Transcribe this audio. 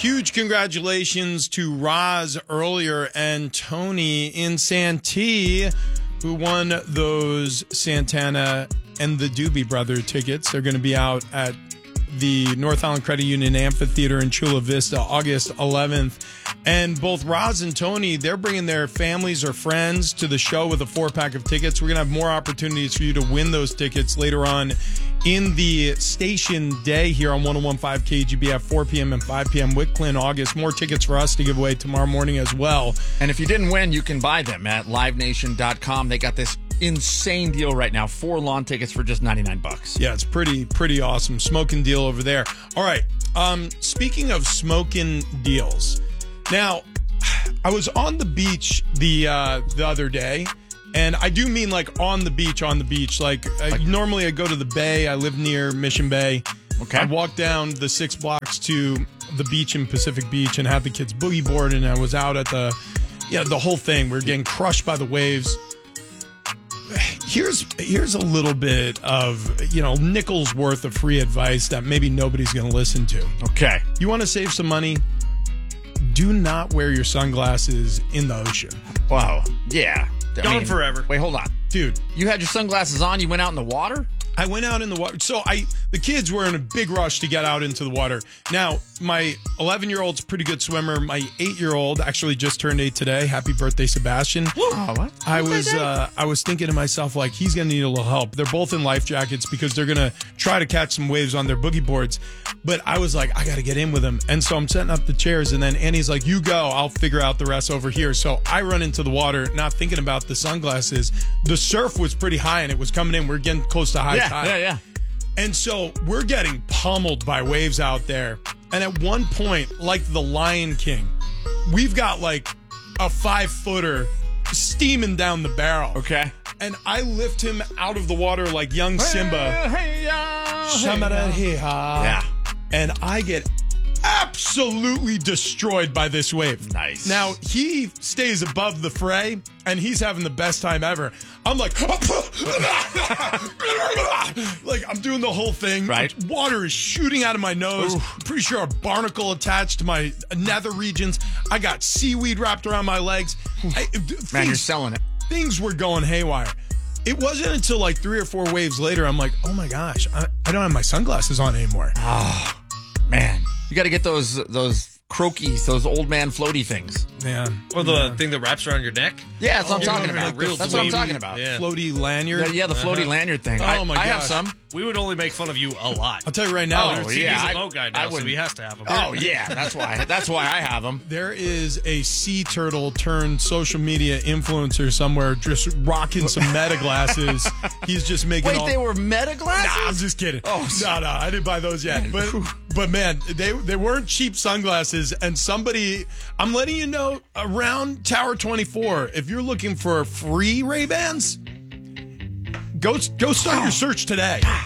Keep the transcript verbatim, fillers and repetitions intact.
Huge congratulations to Roz earlier and Tony in Santee, who won those Santana and the Doobie Brother tickets. They're going to be out at the North Island Credit Union Amphitheater in Chula Vista, August eleventh. And both Roz and Tony, they're bringing their families or friends to the show with a four-pack of tickets. We're going to have more opportunities for you to win those tickets later on in the station day here on one oh one point five K G B at four p.m. and five p.m. with Clint August. More tickets for us to give away tomorrow morning as well. And if you didn't win, you can buy them at live nation dot com. They got this insane deal right now. Four lawn tickets for just ninety-nine bucks. Yeah, it's pretty, pretty awesome. Smoking deal over there. All right. Um, speaking of smoking deals, now I was on the beach the uh, the other day, and I do mean like on the beach, on the beach. Like, like I, normally I go to the bay. I live near Mission Bay. Okay. I walk down the six blocks to the beach in Pacific Beach and have the kids boogie board, and I was out at the, yeah, the whole thing. We we're getting crushed by the waves. Here's here's a little bit of, you know, nickels worth of free advice that maybe nobody's going to listen to. Okay. You want to save some money? Do not wear your sunglasses in the ocean. Wow. Yeah. I Gone mean, forever. Wait, hold on. Dude, You had your sunglasses on, you went out in the water? I went out in the water. So I, the kids were in a big rush to get out into the water. Now, my eleven-year-old's a pretty good swimmer. My eight-year-old actually just turned eight today. Happy birthday, Sebastian. Oh, what? I was uh, I was thinking to myself, like, he's going to need a little help. They're both in life jackets because they're going to try to catch some waves on their boogie boards. But I was like, I got to get in with him. And so I'm setting up the chairs. And then Annie's like, you go. I'll figure out the rest over here. So I run into the water, not thinking about the sunglasses. The surf was pretty high, and it was coming in. We're getting close to high Yeah, tide. yeah, yeah. And so we're getting pummeled by waves out there. And at one point, like the Lion King, we've got like a five footer steaming down the barrel. Okay. And I lift him out of the water like young Simba. Hey, yeah, hey, Yeah. yeah. And I get absolutely destroyed by this wave. Nice. Now, he stays above the fray, and he's having the best time ever. I'm like, like I'm doing the whole thing. Right. Water is shooting out of my nose. Oof. Pretty sure a barnacle attached to my nether regions. I got seaweed wrapped around my legs. I, Man, things, you're selling it. Things were going haywire. It wasn't until like three or four waves later, I'm like, oh my gosh, I, I don't have my sunglasses on anymore. Oh, man. You got to get those those croakies, those old man floaty things. Yeah. Or the yeah. thing that wraps around your neck. Yeah, that's what I'm Oh, talking yeah, about. like real That's what I'm floaty- talking about. Yeah. Floaty lanyard. Yeah, yeah, the floaty Uh-huh. lanyard thing. Oh, I, my I have gosh. some. We would only make fun of you a lot. I'll tell you right now. Oh, there's- yeah. He's a I- boat guy I now, so wouldn't- he has to have them. Oh yeah, that's why. That's why I have them. There is a sea turtle turned social media influencer somewhere just rocking some meta glasses. He's just making Wait, all... they were meta glasses? Nah, I'm just kidding. Oh, no, no, I didn't buy those yet. But, but man, they they weren't cheap sunglasses. And somebody, I'm letting you know, around Tower twenty-four, if you're looking for free Ray-Bans, go go start your search today.